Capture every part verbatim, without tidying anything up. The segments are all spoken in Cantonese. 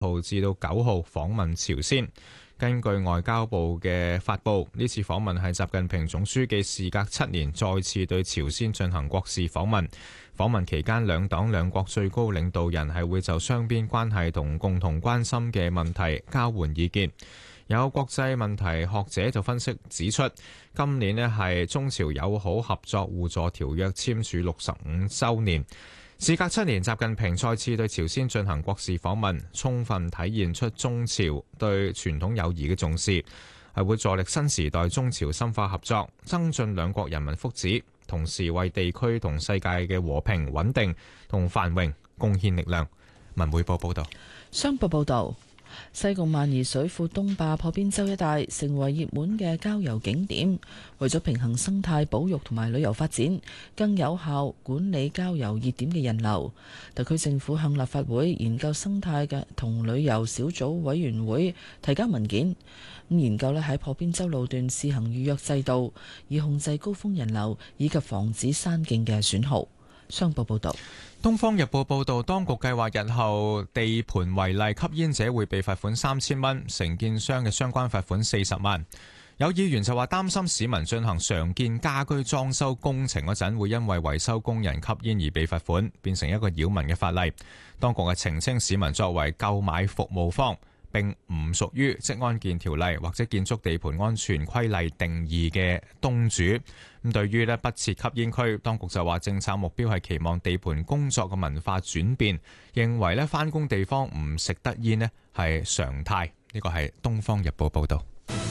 號至到九號訪問朝鮮。根據外交部嘅發布，呢次訪問係習近平總書記事隔七年再次對朝鮮進行國事訪問。訪問期間，兩黨兩國最高領導人係會就雙邊關係同共同關心嘅問題交換意見。有國際問題學者就分析指出，今年呢係中朝友好合作互助條約簽署六十五週年。事隔七年，習近平再次對朝鮮進行國事訪問，充分體現出中朝對傳統友誼嘅重視，係會助力新時代中朝深化合作，增進兩國人民福祉，同時為地區同世界嘅和平穩定同繁榮貢獻力量。文匯報報道。 商報報導。西貢萬宜水庫東壩破邊洲一帶成為熱門嘅郊遊景點，為咗平衡生態保育同埋旅遊發展，更有效管理郊遊熱點嘅人流，特區政府向立法會研究生態嘅同旅遊小組委員會提交文件，咁研究咧喺破邊洲路段試行預約制度，以控制高峰人流以及防止山徑嘅損耗。商報報道。 《東方日報》報導，當局計劃日後地盤違例吸煙者會被罰款三千蚊，承建商嘅相關罰款四十萬。有議員就話擔心市民進行常見家居裝修工程嗰陣，會因為維修工人吸煙而被罰款，變成一個擾民嘅法例。當局係澄清，市民作為購買服務方，並唔屬於職安健條例或者建築地盤安全規例定義嘅東主。咁對於咧不設吸煙區，當局就話政策目標係期望地盤工作嘅文化轉變，認為咧返工地方唔食得煙咧係常態。呢個係《東方日報》報導。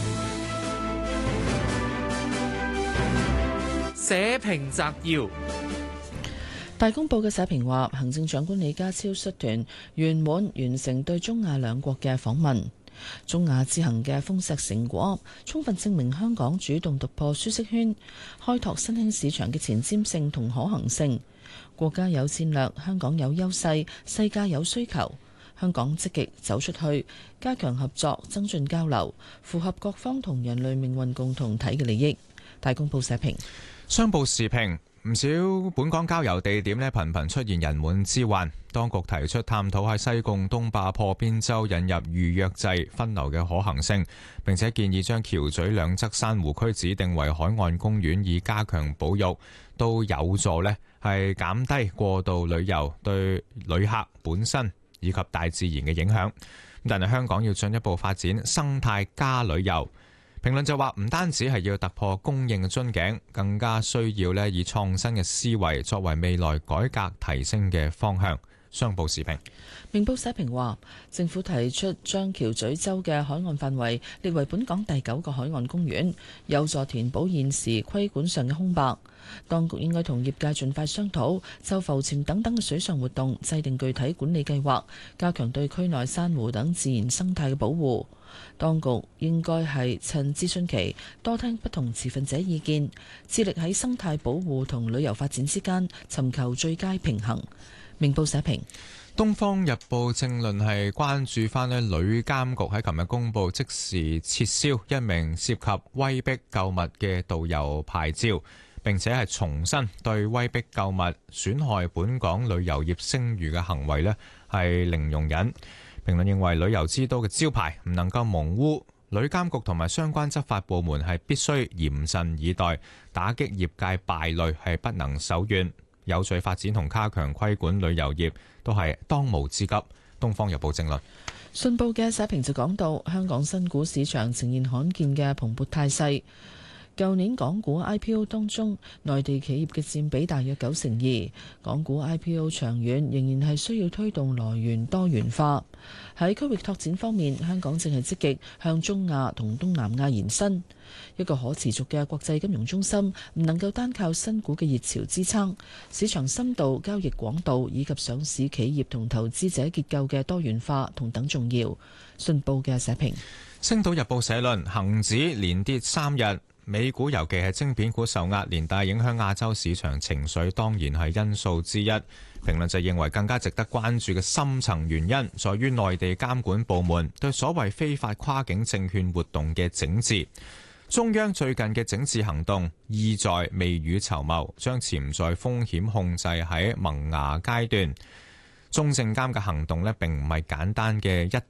社評摘要。 大公報嘅社評話，行政長官李家超率團圓滿完成對中亞兩國嘅訪問。中亞之行嘅豐碩成果，充分證明香港主動突破舒適圈，開拓新興市場嘅前瞻性同可行性。國家有戰略，香港有優勢，世界有需求。香港積極走出去，加強合作，增進交流，符合各方同人類命運共同體嘅利益。大公報社評。 商報時評。唔少本港郊遊地點咧頻頻出現人滿之患，當局提出探討喺西貢東壩破邊洲引入預約制分流嘅可行性，並且建議將橋咀兩側珊瑚區指定為海岸公園，以加強保育，都有助咧係減低過度旅遊對旅客本身以及大自然嘅影響。但係香港要進一步發展生態加旅遊。評論就話唔單止係要突破供應嘅樽頸，更加需要咧以創新嘅思維作為未來改革提升嘅方向。商報時評。 明報社評話，政府提出將橋咀洲嘅海岸範圍列為本港第九個海岸公園，有助填補現時規管上嘅空白。當局應該同業界盡快商討，就浮潛等等嘅水上活動制定具體管理計劃，加強對區內珊瑚等自然生態嘅保護。當局應該係趁諮詢期多聽不同持份者意見，致力喺生態保護同旅遊發展之間尋求最佳平衡。明報社評。《 東方日報》正論係關注翻咧，旅監局喺琴日公布即時撤銷一名涉及威逼購物嘅導遊牌照，並且係重申對威逼購物損害本港旅遊業聲譽嘅行為咧係零容忍。評論認為旅遊之都嘅招牌唔能夠蒙污，旅監局同埋相關執法部門係必須嚴陣以待，打擊業界敗類係不能手軟。有序發展同加強規管旅遊業都係當務之急。東方日報正論。 信報嘅社評就講到，香港新股市場呈現罕見嘅蓬勃態勢。舊年港股 I P O 當中，內地企業嘅佔比大約九成二。港股 I P O 長遠仍然係需要推動來源多元化。喺區域拓展方面，香港正係積極向中亞同東南亞延伸。一個可持續嘅國際金融中心唔能夠單靠新股嘅熱潮支撐，市場深度、交易廣度以及上市企業同投資者結構嘅多元化同等重要。信報嘅社評。 星島日報社論：恒指連跌三日。美股尤其係晶片股受壓，連帶影響亞洲市場情緒，當然係因素之一。評論就認為更加值得關注嘅深層原因，在於內地監管部門對所謂非法跨境證券活動嘅整治。中央最近嘅整治行動，意在未雨綢繆，將潛在風險控制喺萌芽階段。 中證監嘅行動呢並唔係簡單嘅一